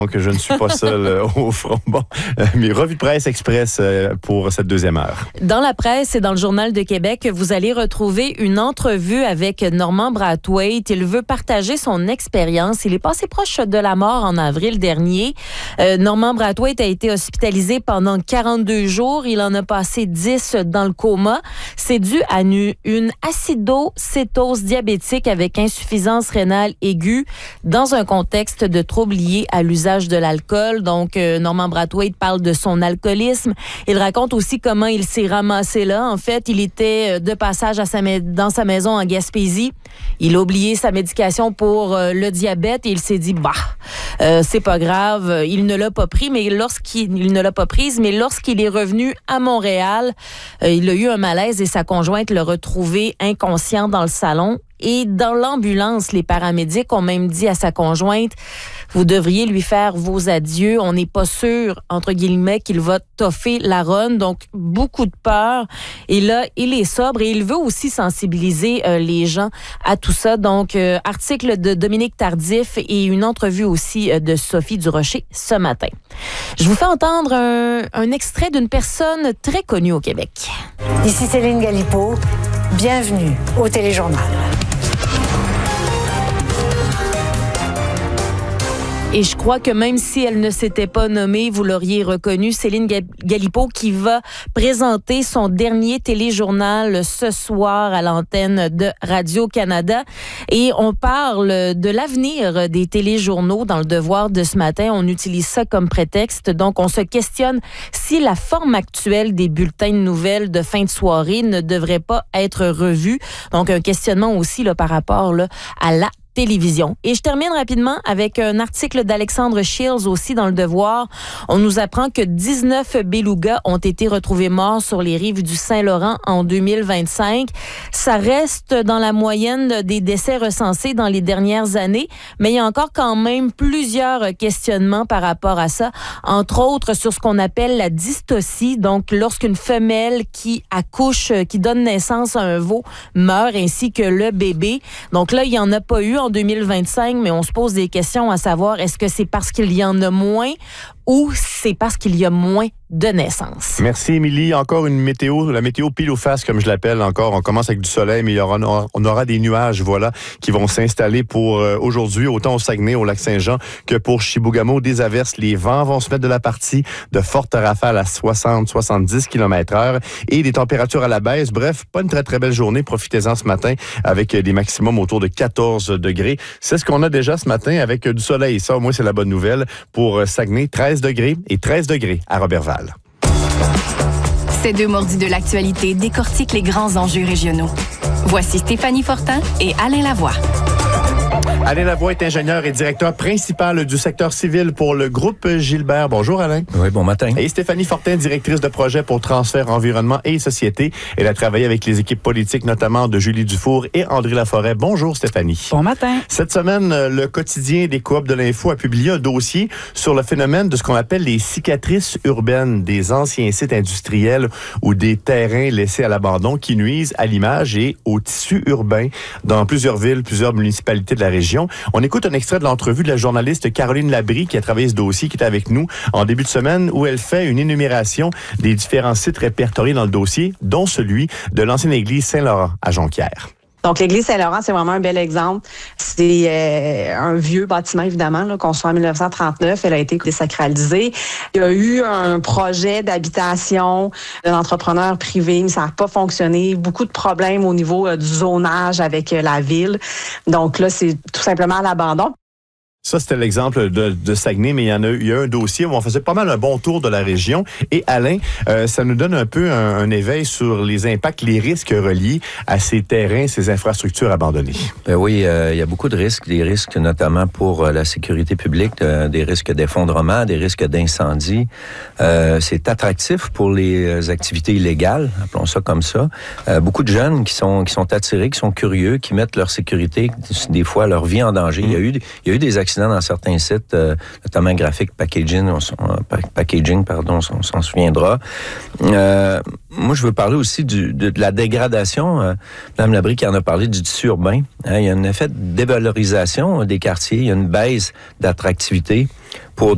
Donc, je ne suis pas seul au front. Bon, mes revues de presse express pour cette deuxième heure. Dans la presse et dans le Journal de Québec, vous allez retrouver une entrevue avec Normand Brathwaite. Il veut partager son expérience. Il est passé proche de la mort en avril dernier. Normand Brathwaite a été hospitalisé pendant 42 jours. Il en a passé 10 dans le coma. C'est dû à une acidocétose diabétique avec insuffisance rénale aiguë dans un contexte de troubles liés à l'usage de l'alcool. Donc, Normand Brathwaite parle de son alcoolisme. Il raconte aussi comment il s'est ramassé là. En fait, il était de passage dans sa maison en Gaspésie. Il a oublié sa médication pour le diabète et il s'est dit, c'est pas grave. Il ne l'a pas pris, mais lorsqu'il est revenu à Montréal, il a eu un malaise et sa conjointe l'a retrouvé inconscient dans le salon. Et dans l'ambulance, les paramédics ont même dit à sa conjointe, vous devriez lui faire vos adieux. On n'est pas sûr, entre guillemets, qu'il va toffer la run. Donc, beaucoup de peur. Et là, il est sobre et il veut aussi sensibiliser les gens à tout ça. Donc, article de Dominique Tardif et une entrevue aussi de Sophie Durocher ce matin. Je vous fais entendre un extrait d'une personne très connue au Québec. Ici Céline Galipeau. Bienvenue au Téléjournal. Et je crois que même si elle ne s'était pas nommée, vous l'auriez reconnue, Céline Galipeau qui va présenter son dernier téléjournal ce soir à l'antenne de Radio-Canada. Et on parle de l'avenir des téléjournaux dans le Devoir de ce matin. On utilise ça comme prétexte. Donc, on se questionne si la forme actuelle des bulletins de nouvelles de fin de soirée ne devrait pas être revue. Donc, un questionnement aussi là, par rapport là, à la télévision. Et je termine rapidement avec un article d'Alexandre Shields aussi dans Le Devoir. On nous apprend que 19 belugas ont été retrouvés morts sur les rives du Saint-Laurent en 2025. Ça reste dans la moyenne des décès recensés dans les dernières années, mais il y a encore quand même plusieurs questionnements par rapport à ça, entre autres sur ce qu'on appelle la dystocie, donc lorsqu'une femelle qui accouche, qui donne naissance à un veau, meurt ainsi que le bébé. Donc là, il n'y en a pas eu en 2025, mais on se pose des questions à savoir, est-ce que c'est parce qu'il y en a moins ou c'est parce qu'il y a moins de naissances? Merci, Émilie. Encore une météo, la météo pile ou face, comme je l'appelle encore. On commence avec du soleil, mais on aura des nuages, voilà, qui vont s'installer pour aujourd'hui, autant au Saguenay, au Lac-Saint-Jean, que pour Chibougamau. Des averses, les vents vont se mettre de la partie, de fortes rafales à 60-70 km/h et des températures à la baisse. Bref, pas une très, très belle journée. Profitez-en ce matin avec des maximums autour de 14 degrés. C'est ce qu'on a déjà ce matin avec du soleil. Ça, au moins, c'est la bonne nouvelle. Pour Saguenay, 13 degrés et 13 degrés à Roberval. Ces deux mordus de l'actualité décortiquent les grands enjeux régionaux. Voici Stéphanie Fortin et Alain Lavoie. Alain Lavoie est ingénieur et directeur principal du secteur civil pour le groupe Gilbert. Bonjour Alain. Oui, bon matin. Et Stéphanie Fortin, directrice de projet pour Transfert, Environnement et Société. Elle a travaillé avec les équipes politiques, notamment de Julie Dufour et André Laforêt. Bonjour Stéphanie. Bon matin. Cette semaine, le quotidien des Coop de l'Info a publié un dossier sur le phénomène de ce qu'on appelle les cicatrices urbaines, des anciens sites industriels ou des terrains laissés à l'abandon qui nuisent à l'image et au tissu urbain dans plusieurs villes, plusieurs municipalités de la région. On écoute un extrait de l'entrevue de la journaliste Caroline Labrie qui a travaillé ce dossier, qui est avec nous en début de semaine, où elle fait une énumération des différents sites répertoriés dans le dossier, dont celui de l'ancienne église Saint-Laurent à Jonquière. Donc, l'église Saint-Laurent, c'est vraiment un bel exemple. C'est un vieux bâtiment, évidemment, là, construit en 1939. Elle a été désacralisée. Il y a eu un projet d'habitation d'un entrepreneur privé, mais ça n'a pas fonctionné. Beaucoup de problèmes au niveau du zonage avec la ville. Donc là, c'est tout simplement à l'abandon. Ça, c'était l'exemple de Saguenay, mais il y a un dossier où on faisait pas mal un bon tour de la région. Et Alain, ça nous donne un peu un éveil sur les impacts, les risques reliés à ces terrains, ces infrastructures abandonnées. Ben oui, il y a beaucoup de risques, des risques notamment pour la sécurité publique, des risques d'effondrement, des risques d'incendie. C'est attractif pour les activités illégales, appelons ça comme ça. Beaucoup de jeunes qui sont attirés, qui sont curieux, qui mettent leur sécurité, des fois leur vie en danger. Il y a eu des accidents dans certains sites, notamment Graphic Packaging, on s'en souviendra. Moi, je veux parler aussi de la dégradation. Mme Labrie qui en a parlé du tissu urbain. Il y a un effet de dévalorisation des quartiers, il y a une baisse d'attractivité pour